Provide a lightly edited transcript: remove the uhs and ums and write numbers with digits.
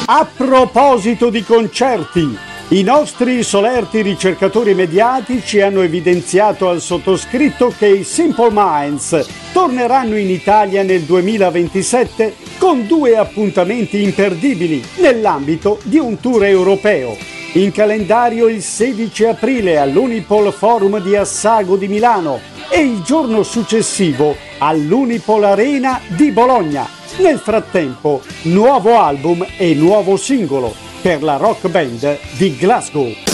A proposito di concerti, i nostri solerti ricercatori mediatici hanno evidenziato al sottoscritto che i Simple Minds torneranno in Italia nel 2027 con 2 appuntamenti imperdibili nell'ambito di un tour europeo. In calendario il 16 aprile all'Unipol Forum di Assago di Milano e il giorno successivo all'Unipol Arena di Bologna. Nel frattempo, nuovo album e nuovo singolo per la rock band di Glasgow.